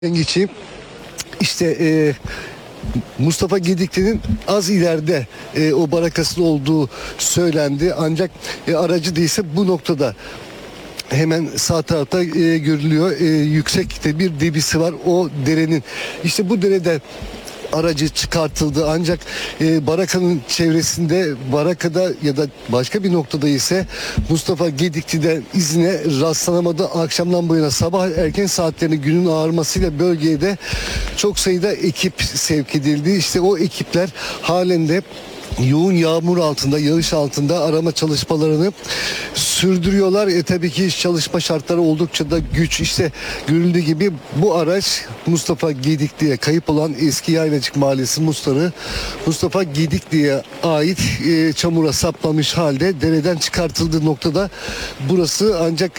Geçeyim. İşte Mustafa Gedikli'nin az ileride o barakasının olduğu söylendi. Ancak aracı değilse bu noktada hemen sağ tarafta görülüyor. Yüksekte bir debisi var o derenin. İşte bu derede aracı çıkartıldı ancak barakanın çevresinde, barakada ya da başka bir noktada ise Mustafa Gedikli'den izine rastlanamadı. Akşamdan bu yana sabah erken saatlerinde günün ağarmasıyla bölgeye de çok sayıda ekip sevk edildi. İşte o ekipler halen de yoğun yağmur altında, yağış altında arama çalışmalarını sürdürüyorlar. Tabii ki çalışma şartları oldukça da güç. İşte görüldüğü gibi bu araç Mustafa Gedikli'ye kayıp olan Eski Yaylacık Mahallesi muhtarı Mustafa Gedikli'ye ait çamura saplamış halde dereden çıkartıldığı noktada burası, ancak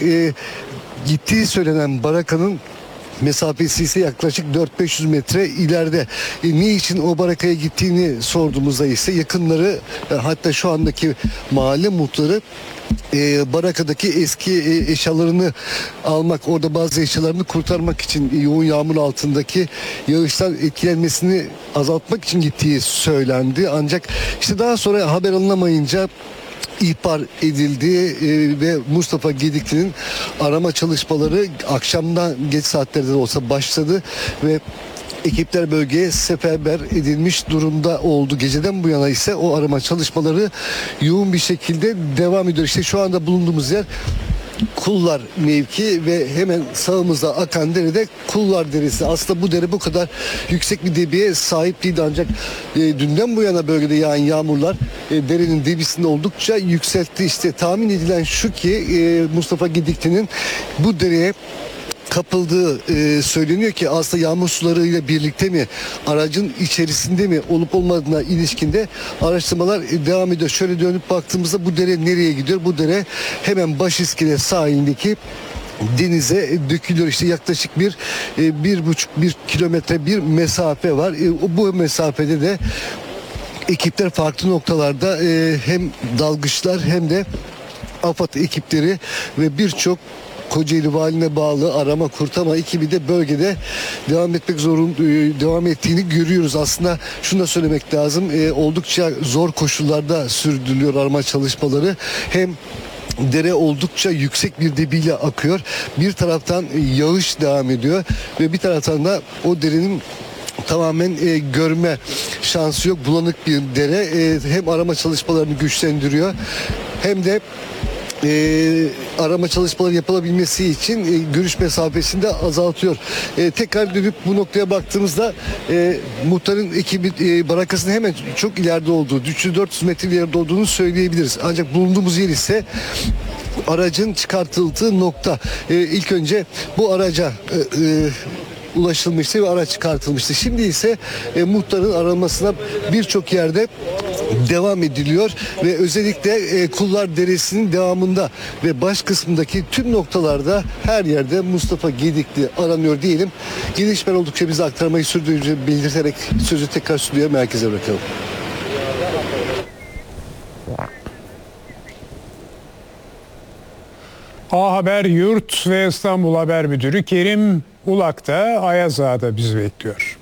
gittiği söylenen barakanın mesafesi ise yaklaşık 400-500 metre ileride. Ne için o barakaya gittiğini sorduğumuzda ise yakınları, hatta şu andaki mahalle muhtarı barakadaki eski eşyalarını almak, orada bazı eşyalarını kurtarmak için, yoğun yağmur altındaki yağıştan etkilenmesini azaltmak için gittiği söylendi. Ancak işte daha sonra haber alınamayınca ihbar edildi ve Mustafa Gedikli'nin arama çalışmaları akşamdan geç saatlerde de olsa başladı ve ekipler bölgeye seferber edilmiş durumda oldu. Geceden bu yana ise o arama çalışmaları yoğun bir şekilde devam ediyor. İşte şu anda bulunduğumuz yer Kullar mevki ve hemen sağımızda akan derede Kullar Deresi. Aslında bu dere bu kadar yüksek bir debiye sahip değildi, ancak dünden bu yana bölgede yağan yağmurlar derenin debisini oldukça yükseltti. İşte tahmin edilen şu ki Mustafa Gedikli'nin bu dereye kapıldığı söyleniyor ki aslında yağmur sularıyla birlikte mi, aracın içerisinde mi olup olmadığına ilişkinde araştırmalar devam ediyor. Şöyle dönüp baktığımızda bu dere nereye gidiyor? Bu dere hemen Başiskele sahilindeki denize dökülüyor. İşte yaklaşık 1,5 kilometre bir mesafe var. Bu mesafede de ekipler farklı noktalarda hem dalgıçlar hem de AFAD ekipleri ve birçok Kocaeli Valiliğine bağlı arama kurtarma ekibi de bölgede devam ettiğini görüyoruz. Aslında şunu da söylemek lazım. Oldukça zor koşullarda sürdürülüyor arama çalışmaları. Hem dere oldukça yüksek bir debiyle akıyor. Bir taraftan yağış devam ediyor ve bir taraftan da o derenin tamamen görme şansı yok. Bulanık bir dere. Hem arama çalışmalarını güçlendiriyor hem de arama çalışmaları yapılabilmesi için görüş mesafesini de azaltıyor. Tekrar dönüp bu noktaya baktığımızda muhtarın ekibi barakasının hemen çok ileride olduğu, 300-400 metre ileride olduğunu söyleyebiliriz. Ancak bulunduğumuz yer ise aracın çıkartıldığı nokta. İlk önce bu araca ulaşılmıştı ve araç çıkartılmıştı. Şimdi ise muhtarın aranmasına birçok yerde devam ediliyor ve özellikle Kullar Deresi'nin devamında ve baş kısmındaki tüm noktalarda her yerde Mustafa Gedikli aranıyor diyelim. Gelişmeler oldukça bize aktarmayı sürdüreceğini belirterek sözü tekrar stüdyoya, merkeze bırakalım. A Haber Yurt ve İstanbul Haber Müdürü Kerim Ulak da Ayaz Ağa'da bizi bekliyor.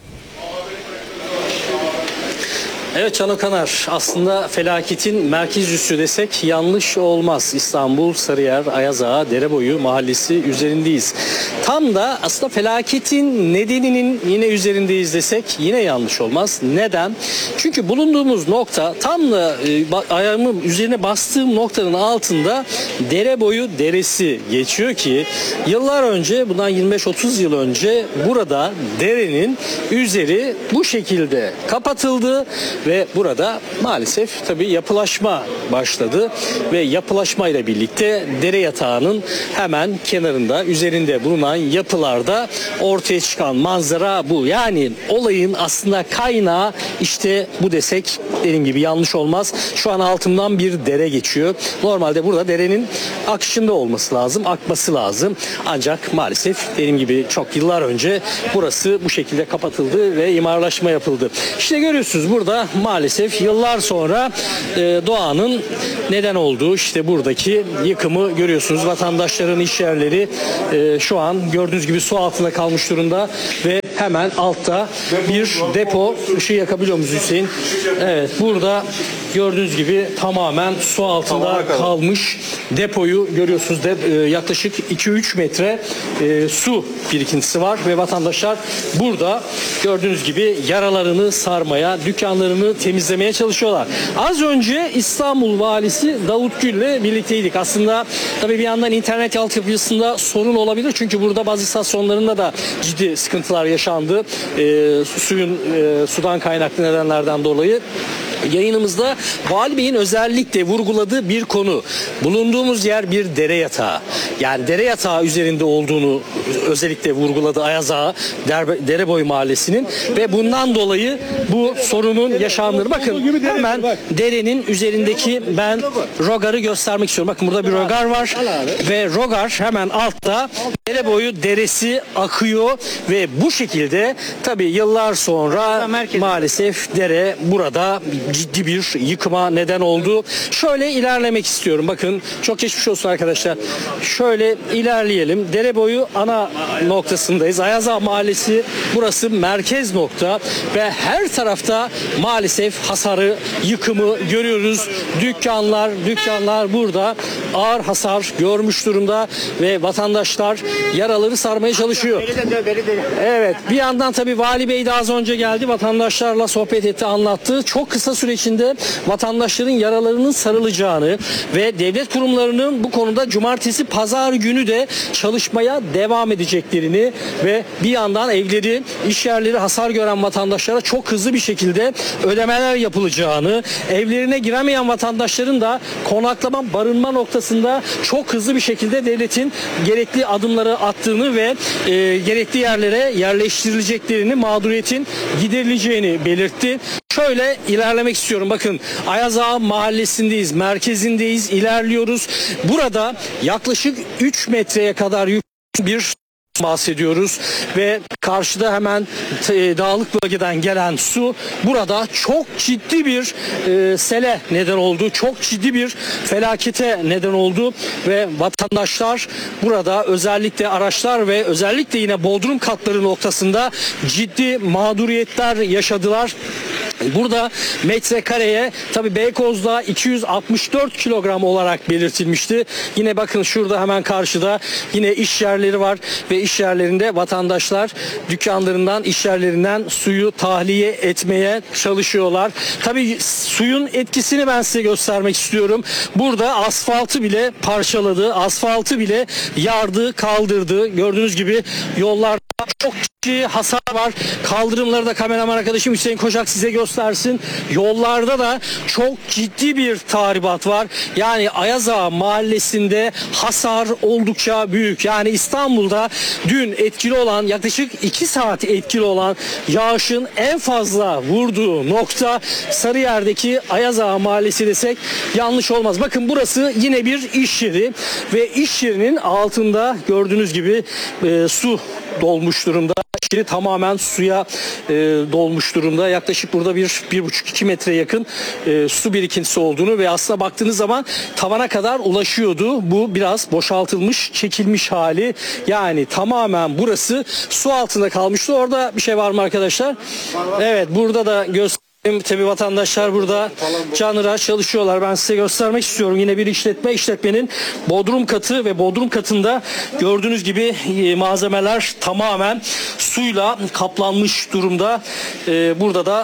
Evet Can Okanar, aslında felaketin merkez üssü desek yanlış olmaz. İstanbul, Sarıyer, Ayaz Ağa, Dereboyu mahallesi üzerindeyiz. Tam da aslında felaketin nedeninin yine üzerindeyiz desek yine yanlış olmaz. Neden? Çünkü bulunduğumuz nokta tam da ayağımın üzerine bastığım noktanın altında Dereboyu Deresi geçiyor ki yıllar önce, bundan 25-30 yıl önce burada derenin üzeri bu şekilde kapatıldı. Ve burada maalesef tabii yapılaşma başladı ve yapılaşmayla birlikte dere yatağının hemen kenarında, üzerinde bulunan yapılarda ortaya çıkan manzara bu. Yani olayın aslında kaynağı işte bu desek dediğim gibi yanlış olmaz. Şu an altından bir dere geçiyor. Normalde burada derenin akışında olması lazım, akması lazım. Ancak maalesef dediğim gibi çok yıllar önce burası bu şekilde kapatıldı ve imarlaşma yapıldı. İşte görüyorsunuz burada maalesef yıllar sonra doğanın neden olduğu işte buradaki yıkımı görüyorsunuz. Vatandaşların iş yerleri şu an gördüğünüz gibi su altında kalmış durumda ve hemen altta bir depo. Işığı yakabiliyor muyuz Hüseyin? Evet, burada gördüğünüz gibi tamamen su altında kalmış depoyu görüyorsunuz. Yaklaşık 2-3 metre su birikintisi var ve vatandaşlar burada gördüğünüz gibi yaralarını sarmaya, dükkanlarını temizlemeye çalışıyorlar. Az önce İstanbul Valisi Davut Gül'le birlikteydik. Aslında tabii bir yandan internet altyapısında sorun olabilir. Çünkü burada bazı istasyonlarında da ciddi sıkıntılar yaşandı. Sudan kaynaklı nedenlerden dolayı. Yayınımızda Vali Bey'in özellikle vurguladığı bir konu. Bulunduğumuz yer bir dere yatağı. Yani dere yatağı üzerinde olduğunu özellikle vurguladı Ayaz Ağa, Dereboyu Mahallesi'nin ve bundan dolayı bu sorunun yaşandığını. Bakın hemen derenin üzerindeki ben rogarı göstermek istiyorum. Bakın burada bir rogar var ve rogar hemen altta Dereboyu deresi akıyor ve bu şekilde tabii yıllar sonra maalesef dere burada ciddi bir yıkıma neden oldu. Şöyle ilerlemek istiyorum. Bakın çok geçmiş olsun arkadaşlar. Şöyle ilerleyelim. Dereboyu ana noktasındayız. Ayaz Ağa Mahallesi burası merkez nokta ve her tarafta maalesef hasarı, yıkımı görüyoruz. Dükkanlar burada ağır hasar görmüş durumda ve vatandaşlar yaraları sarmaya çalışıyor. Evet, bir yandan tabii Vali Bey de az önce geldi. Vatandaşlarla sohbet etti, anlattı. Çok kısa süre içinde vatandaşların yaralarının sarılacağını ve devlet kurumlarının bu konuda cumartesi, pazar günü de çalışmaya devam edeceklerini ve bir yandan evleri, iş yerleri hasar gören vatandaşlara çok hızlı bir şekilde ödemeler yapılacağını, evlerine giremeyen vatandaşların da konaklama, barınma noktasında çok hızlı bir şekilde devletin gerekli adımları attığını ve gerekli yerlere yerleştirileceklerini, mağduriyetin giderileceğini belirtti. Şöyle ilerlemek istiyorum. Bakın Ayaz Ağa Mahallesi'ndeyiz, merkezindeyiz, ilerliyoruz. Burada yaklaşık 3 metreye kadar bir bahsediyoruz ve karşıda hemen dağlık bölgeden gelen su burada çok ciddi bir sele neden oldu. Çok ciddi bir felakete neden oldu ve vatandaşlar burada özellikle araçlar ve özellikle yine bodrum katları noktasında ciddi mağduriyetler yaşadılar. Burada metrekareye tabii Beykoz'da 264 kilogram olarak belirtilmişti. Yine bakın şurada hemen karşıda yine iş yerleri var ve iş yerlerinde vatandaşlar dükkanlarından, iş yerlerinden suyu tahliye etmeye çalışıyorlar. Tabii suyun etkisini ben size göstermek istiyorum. Burada asfaltı bile parçaladı, asfaltı bile yardı, kaldırdı. Gördüğünüz gibi yollarda çok ciddi hasar var. Kaldırımları da kameraman arkadaşım Hüseyin Koçak size göstersin. Yollarda da çok ciddi bir tahribat var. Yani Ayaz Ağa Mahallesi'nde hasar oldukça büyük. Yani İstanbul'da dün etkili olan, yaklaşık 2 saat etkili olan yağışın en fazla vurduğu nokta Sarıyer'deki Ayaz Ağa Mahallesi desek yanlış olmaz. Bakın burası yine bir iş yeri ve iş yerinin altında gördüğünüz gibi su dolmuş durumda. İçeri tamamen suya dolmuş durumda. Yaklaşık burada 1,5-2 metre yakın su birikintisi olduğunu ve aslında baktığınız zaman tavana kadar ulaşıyordu. Bu biraz boşaltılmış, çekilmiş hali. Yani tamamen burası su altında kalmıştı. Orada bir şey var mı arkadaşlar? Evet, burada da tabii vatandaşlar burada canıra çalışıyorlar. Ben size göstermek istiyorum. Yine bir işletmenin bodrum katı ve bodrum katında gördüğünüz gibi malzemeler tamamen suyla kaplanmış durumda. Burada da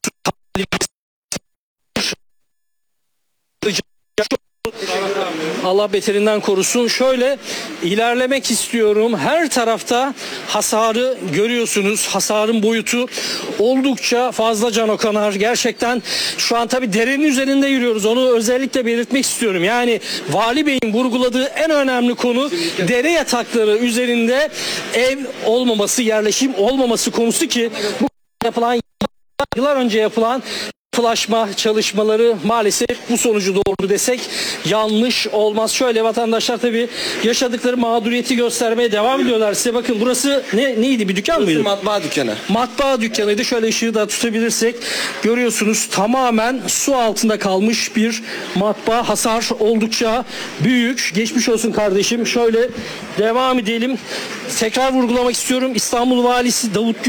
Allah beterinden korusun. Şöyle ilerlemek istiyorum. Her tarafta hasarı görüyorsunuz. Hasarın boyutu oldukça fazla Can Okanar. Gerçekten şu an tabii derenin üzerinde yürüyoruz. Onu özellikle belirtmek istiyorum. Yani Vali Bey'in vurguladığı en önemli konu dere yatakları üzerinde ev olmaması, yerleşim olmaması konusu ki bu yapılan yıllar önce yapılan yapılaşma çalışmaları maalesef bu sonucu doğurdu desek yanlış olmaz. Şöyle vatandaşlar tabii yaşadıkları mağduriyeti göstermeye devam ediyorlar size. Bakın burası neydi, bir dükkan mıydı? Matbaa dükkanı. Matbaa dükkanıydı. Şöyle ışığı da tutabilirsek görüyorsunuz, tamamen su altında kalmış bir matbaa. Hasar oldukça büyük. Geçmiş olsun kardeşim. Şöyle devam edelim. Tekrar vurgulamak istiyorum. İstanbul Valisi Davut